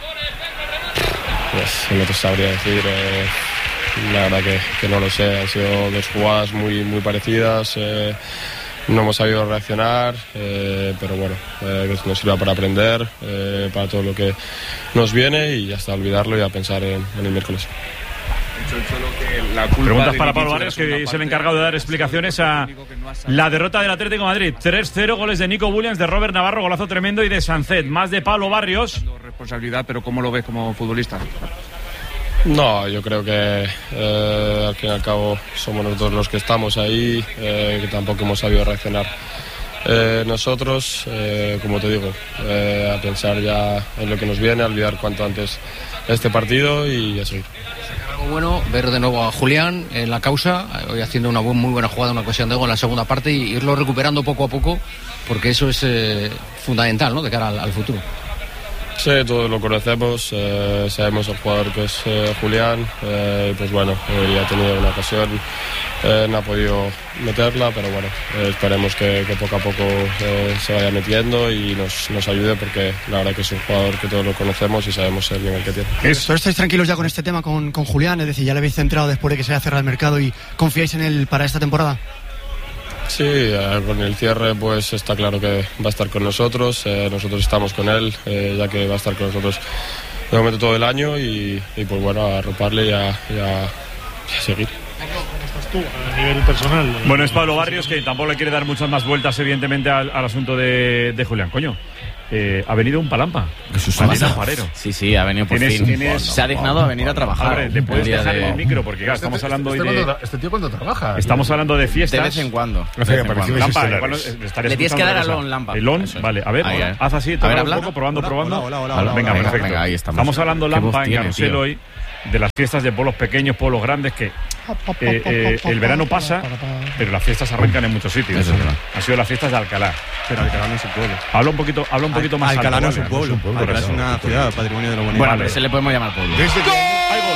Pues no te sabría decir, la verdad que no lo sé. Han sido 2 jugadas muy parecidas, no hemos sabido reaccionar, pero bueno, que nos sirva para aprender, para todo lo que nos viene, y hasta olvidarlo y a pensar en el miércoles. Preguntas para Pablo Barrios, que es el encargado de dar explicaciones a la derrota del Atlético de Madrid. 3-0, goles de Nico Williams, de Robert Navarro, golazo tremendo, y de Sancet. Más de Pablo Barrios. Responsabilidad, pero ¿cómo lo ves como futbolista? No, yo creo que al fin y al cabo somos nosotros los que estamos ahí, que tampoco hemos sabido reaccionar. Nosotros, como te digo, a pensar ya en lo que nos viene, a olvidar cuanto antes este partido y a seguir. Algo bueno, ver de nuevo a Julián en la causa, hoy haciendo una muy buena jugada, una ocasión de gol en la segunda parte, y irlo recuperando poco a poco, porque eso es fundamental, ¿no?, de cara al futuro. Sí, todos lo conocemos, sabemos el jugador que es Julián, pues bueno, ya ha tenido una ocasión, no ha podido meterla, pero bueno, esperemos que poco a poco se vaya metiendo y nos ayude, porque la verdad que es un jugador que todos lo conocemos y sabemos el nivel que tiene. ¿Pero estáis tranquilos ya con este tema con Julián? Es decir, ¿ya le habéis centrado después de que se haya cerrado el mercado y confiáis en él para esta temporada? Sí, con el cierre pues está claro que va a estar con nosotros, nosotros estamos con él, ya que va a estar con nosotros de momento todo el año, y pues bueno, a arroparle y a seguir. ¿Cómo estás tú a nivel personal? Bueno, es Pablo Barrios, que tampoco le quiere dar muchas más vueltas evidentemente al asunto de Julián. Coño, ha venido un palampa. Sí, ha venido por fin. Se ha dignado a venir a trabajar. Hombre, le puedes dejar el micro, porque claro, estamos hablando hoy de... Este tío cuando trabaja. Estamos hablando de fiestas. De vez en cuando. Le tienes que dar a Lon Lampa. Lon, vale, a ver, haz así, te un poco, probando. Hola. Venga, perfecto. Venga, ahí estamos hablando Lampa en Carrusel hoy, de las fiestas de pueblos pequeños, pueblos grandes, que el verano pasa, pero las fiestas arrancan en muchos sitios. Han sido las fiestas de Alcalá. Pero Alcalá no es un pueblo. Habla un poquito más Alcalá alto. no es un pueblo. Alcalá es una ciudad, patrimonio de la humanidad. Bueno, se le podemos llamar pueblo. Hay gol.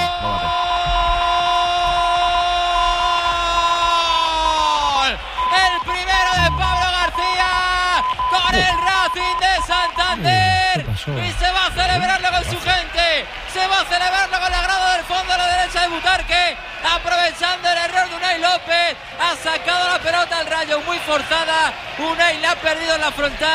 El primero de Pablo García con el Racing de Santander, y se va a celebrarlo con su gente, se va a celebrarlo con la grada del fondo a la derecha de Butarque, aprovechando el error de Unai López. Ha sacado la pelota al Rayo muy forzada, Unai la ha perdido en la frontal,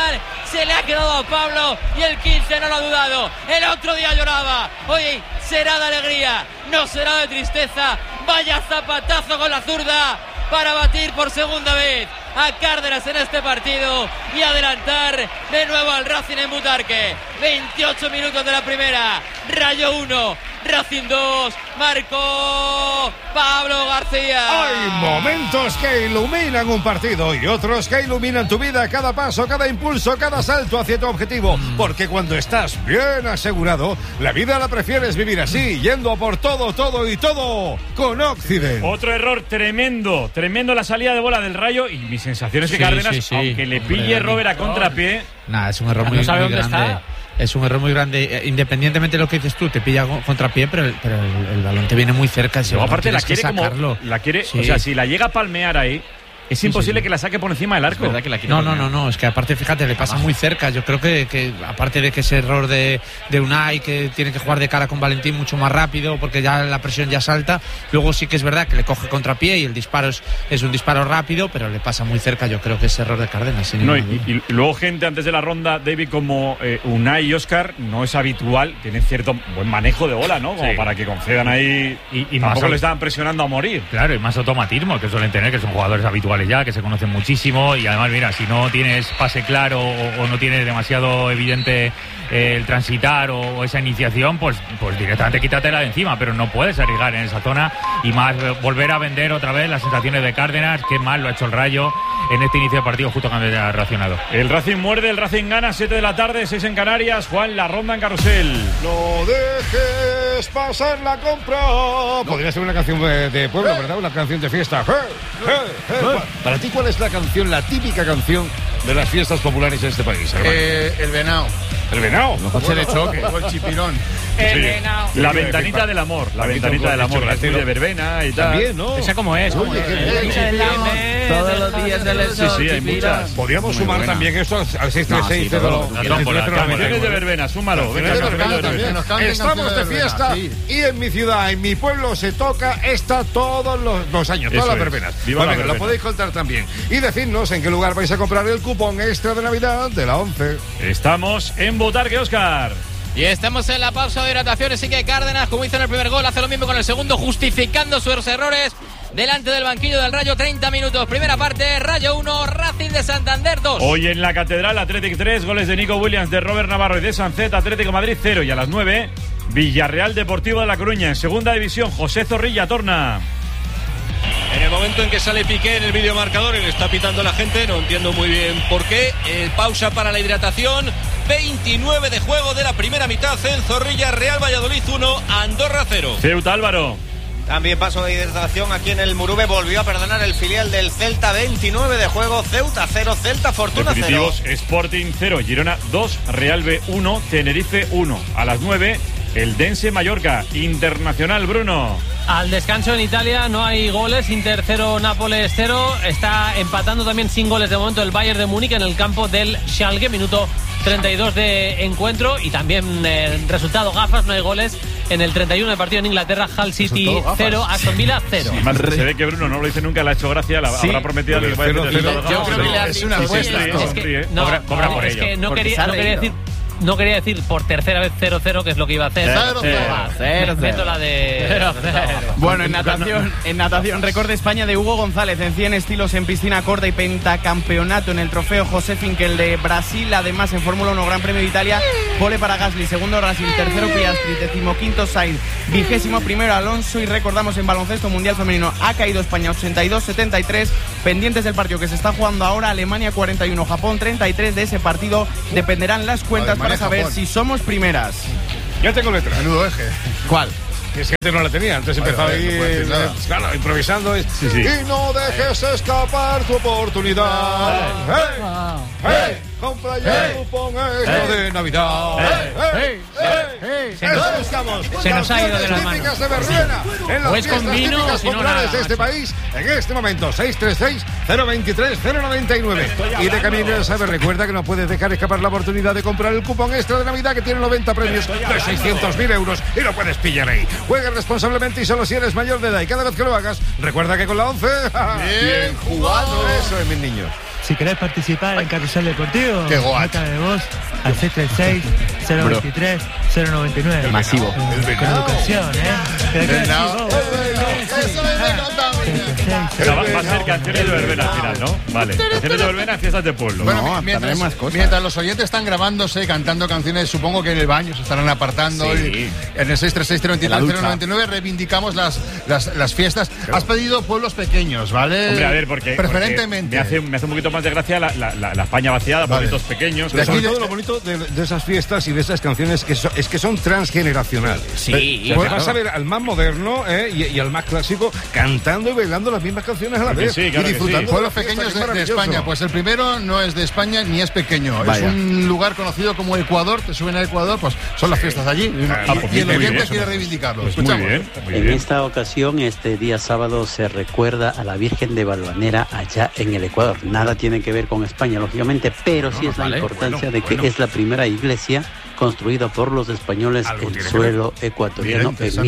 se le ha quedado a Pablo y el 15 no lo ha dudado. El otro día lloraba, hoy será de alegría, no será de tristeza. Vaya zapatazo con la zurda para batir por segunda vez a Cárdenas en este partido y adelantar de nuevo al Racing en Butarque. 28 minutos de la primera, Rayo 1, Racing 2, marcó Pablo García. Hay momentos que iluminan un partido y otros que iluminan tu vida, cada paso, cada impulso, cada salto hacia tu objetivo, porque cuando estás bien asegurado, la vida la prefieres vivir así, yendo a por todo, todo y todo con Occident. Otro error tremendo la salida de bola del Rayo, y mi sensación es que Cárdenas, aunque le pille Robert a contrapié, nada, es un error muy grande. Está. Es un error muy grande, independientemente de lo que dices tú, te pilla contrapié, pero el balón te viene muy cerca. Luego aparte la quiere Sí. O sea, si la llega a palmear ahí, es imposible que la saque por encima del arco. Es que no, es que aparte, fíjate, le pasa muy cerca. Yo creo que aparte de que ese error de Unai, que tiene que jugar de cara con Valentín mucho más rápido, porque ya la presión ya salta, luego sí que es verdad que le coge contrapié y el disparo es un disparo rápido, pero le pasa muy cerca. Yo creo que es error de Cárdenas. Y luego gente antes de la ronda, David, como Unai y Óscar, no es habitual, tienen cierto buen manejo de bola, ¿no? Como para que concedan ahí, y tampoco le estaban presionando a morir. Claro, y más automatismo que suelen tener, que son jugadores habituales ya, que se conocen muchísimo, y además, mira, si no tienes pase claro o no tienes demasiado evidente el transitar o esa iniciación, pues directamente quítatela de encima, pero no puedes arriesgar en esa zona, y más volver a vender otra vez las sensaciones de Cárdenas. Qué mal lo ha hecho el Rayo en este inicio de partido, justo cuando ha reaccionado. El Racing muerde, el Racing gana, 7 de la tarde, 6 en Canarias. Juan, la ronda en Carrusel. No dejes pasar la compra. Podría ser una canción de pueblo, ¿verdad? Una canción de fiesta. Para ti, ¿cuál es la canción, la típica canción de las fiestas populares en este país, hermano? El venao. ¿El venao? Coche de choque. O el chipirón. El venao. La ventanita del amor. La ventanita del amor. La de verbena y tal. También, ¿no? ¿Esa cómo es? Oye, Todos los días del sol. Sí, hay muchas. Podríamos sumar también esto al 636. Canciones de verbena, súmalo. Estamos de fiesta y en mi ciudad, en mi pueblo, se toca esta todos los años, todas las verbenas. Lo podéis contar también. Y decidnos en qué lugar vais a comprar el cupón extra de Navidad de la 11. Estamos en Butarque, Óscar. Y estamos en la pausa de hidratación, así que Cárdenas, como hizo en el primer gol, hace lo mismo con el segundo, justificando sus errores delante del banquillo del Rayo. 30 minutos, primera parte, Rayo 1, Racing de Santander 2. Hoy en la Catedral, Athletic 3, goles de Nico Williams, de Robert Navarro y de Sancet, Atlético Madrid 0. Y a las 9, Villarreal Deportivo de La Coruña. En segunda división, José Zorrilla torna. En el momento en que sale Piqué en el videomarcador y le está pitando la gente, no entiendo muy bien por qué. Pausa para la hidratación. 29 de juego de la primera mitad en Zorrilla. Real Valladolid 1, Andorra 0. Ceuta, Álvaro. También paso de hidratación aquí en el Murube. Volvió a perdonar el filial del Celta. 29 de juego, Ceuta 0, Celta Fortuna 0. Definitivos, Sporting 0, Girona 2, Real B 1, Tenerife 1. A las 9, el Dense Mallorca. Internacional, Bruno. Al descanso en Italia no hay goles, Inter 0, Nápoles 0. Está empatando también sin goles de momento el Bayern de Múnich en el campo del Schalke, minuto 32 de encuentro. Y también resultado gafas, no hay goles en el 31 de partido en Inglaterra. Hull City 0, Aston Villa 0. Más se ve que Bruno no lo dice nunca, le ha hecho gracia, habrá prometido que vaya a meter resultado. Yo creo que le es una apuesta. Cobra por ello. No quería decir por tercera vez 0-0, que es lo que iba a hacer. 0-0. Meto la de 0-0. Bueno, en natación, récord de España de Hugo González en 100 estilos en piscina corta y pentacampeonato en el trofeo José Finkel de Brasil. Además, en Fórmula 1 Gran Premio de Italia, pole para Gasly, segundo Brasil, tercero Piastri, 15º Sainz, 21º Alonso. Y recordamos, en baloncesto mundial femenino ha caído España 82-73. Pendientes del partido que se está jugando ahora, Alemania 41, Japón 33. De ese partido dependerán las cuentas para saber si somos primeras. Ya tengo letra. Menudo eje. ¿Cuál? Que es que antes no la tenía, antes empezaba ahí, claro, improvisando. Y no dejes escapar tu oportunidad. Compra ya el cupón extra de Navidad. Se nos ha ido de las manos. Típicas de verbena, en las es con fiestas vino, típicas si no, populares nada, de este país. En este momento, 636-023-099. Y de camino a saber, recuerda que no puedes dejar escapar la oportunidad de comprar el cupón extra de Navidad, que tiene 90 premios de 600.000 euros y lo puedes pillar ahí. Juega responsablemente y solo si eres mayor de edad. Y cada vez que lo hagas, recuerda que con la 11... Bien jugado. Eso es, mis niños. Si querés participar en Carrusel Deportivo, nota de voz al 636-023-099. Masivo. Con educación, Va a ser canciones de verbena al final, ¿no? Vale. Canciones de verbena, fiestas de pueblo. Bueno, mientras los oyentes están grabándose, cantando canciones, supongo que en el baño se estarán apartando. Sí. Y en el 636-023-099 reivindicamos las fiestas. Has pedido pueblos pequeños, ¿vale? Hombre, a ver, porque preferentemente. Me hace un poquito más de gracia la España vaciada, pueblitos pequeños. De aquí todo lo bonito de esas fiestas y de esas canciones es que son transgeneracionales. Sí, pues vas a ver al más moderno y al más clásico cantando y bailando las mismas canciones a la vez. Sí, claro, y disfrutando. Pueblos pequeños de España. Pues el primero no es de España ni es pequeño. Vaya. Es un lugar conocido como Ecuador. Te suben a Ecuador, pues son las fiestas allí. Y el oyente quiere reivindicarlo. Pues muy bien. En esta ocasión, este día sábado, se recuerda a la Virgen de Valvanera allá en el Ecuador. Nada tiene que ver con España, lógicamente, pero sí es la importancia de que es la primera iglesia construida por los españoles en suelo ecuatoriano en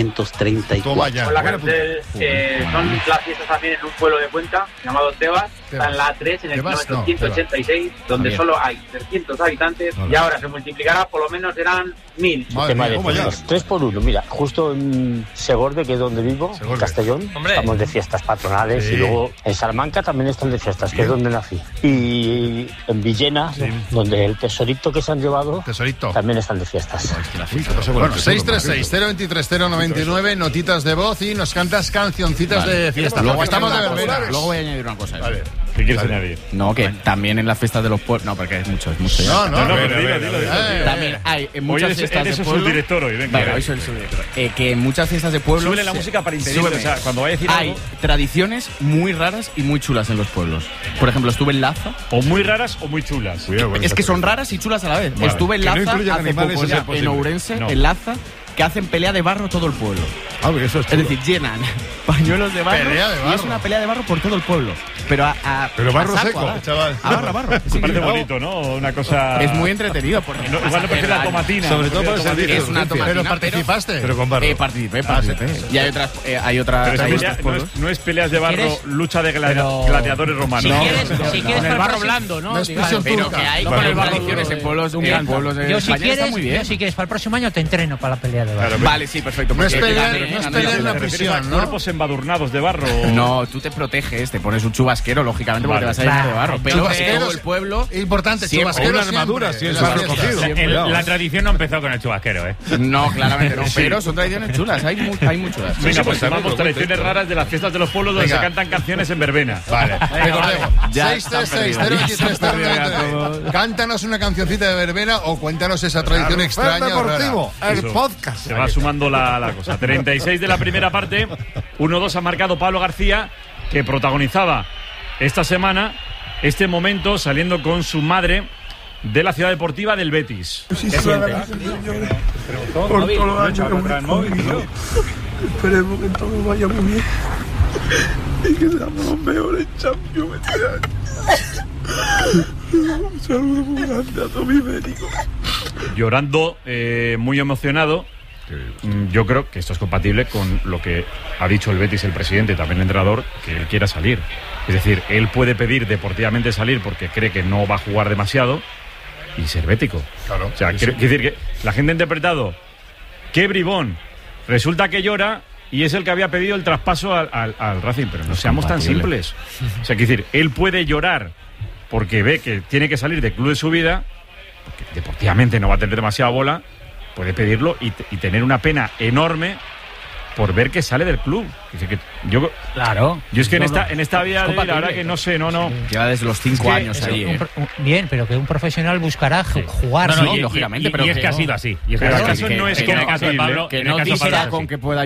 1534. Hola, Carrusel. Son las fiestas también en un pueblo de Cuenca llamado Tebas. Está en la A3 en el kilómetro 186, donde solo hay 300 habitantes y ahora se multiplicará, por lo menos serán 1000. 3 por 1, mira, justo en Segorbe, que es donde vivo, en Castellón, estamos de fiestas patronales y luego en Salamanca también están de fiestas, que es donde nací. Y en Villena, donde el tesorito que se han llevado, también están de fiestas. Bueno, 636-023-099, notitas de voz y nos cantas cancioncitas de fiesta. Luego estamos de verbena. Luego voy a añadir una cosa. ¿Qué quieres añadir? No, que también en las fiestas de los pueblos. No, porque es mucho. No, dilo. También hay en muchas fiestas de pueblo. Subdirector hoy, venga. Hoy soy el subdirector. Que en muchas fiestas de pueblo. Súbele la música para impedir. O sea, cuando vaya a decir hay algo. tradiciones muy raras y muy chulas en los pueblos. Por ejemplo, estuve en Laza. O muy raras o muy chulas. Es que son raras y chulas a la vez. Vale. Estuve en Laza hace poco ya, en posible. Ourense, en Laza, que hacen pelea de barro todo el pueblo. Eso es decir, llenan pañuelos de barro, y es una pelea de barro por todo el pueblo. Pero barro saco, seco, chaval. Barro. Me parece bonito, ¿no? Una cosa. Es muy entretenido. Porque igual no prefiero la tomatina. Sobre todo para el servicio. Es una tomatina. Pero participaste. Pero con barro. Participé. Y hay otras. No es peleas de barro, lucha de gladiadores romanos. Si quieres con el barro blando, ¿no? Pero que hay con el barro en pueblos de España está muy bien. Si quieres, para el próximo año te entreno para la pelea de barro. Vale, sí, perfecto. No es pelear en la prisión, ¿no? Cuerpos embadurnados de barro. No, tú te proteges, te pones un chubasquero, lógicamente, porque te vas a llenar de barro. Pero todo el pueblo. Importante, chubasquero. Una armadura, si es barro cocido. La tradición no empezó con el chubasquero, ¿eh? No, claramente no. Pero son tradiciones chulas, hay muy chulas. Venga, pues vamos tradiciones raras de las fiestas de los pueblos donde se cantan canciones en verbena. Vale, recordemos. 636-023-099. Cántanos una cancioncita de verbena o cuéntanos esa tradición extraña. Deportivo, el podcast. Se va sumando la cosa. 36 de la primera parte, 1-2 ha marcado Pablo García, que protagonizaba esta semana este momento saliendo con su madre de la ciudad deportiva del Betis. Por todos los años que hemos vivido, esperemos que todo vaya muy bien y que seamos los mejores Champions este año. Un saludo muy grande a todo mi médico. Llorando, muy emocionado. Yo creo que esto es compatible con lo que ha dicho el Betis, el presidente, también el entrenador, que él quiera salir. Es decir, él puede pedir deportivamente salir porque cree que no va a jugar demasiado y ser bético. Claro. O sea, quiero decir que la gente ha interpretado qué bribón. Resulta que llora y es el que había pedido el traspaso al Racing, pero no seamos tan simples. O sea, quiero decir, él puede llorar porque ve que tiene que salir del club de su vida, porque deportivamente no va a tener demasiada bola. Puede pedirlo y tener una pena enorme por ver que sale del club. Claro. Yo es que en esta vida, la verdad que no sé, no. Lleva desde los 5 años ahí. Bien, pero que un profesional buscará jugar. No, lógicamente. Y es que ha sido así. Y es que no es que no basta con que pueda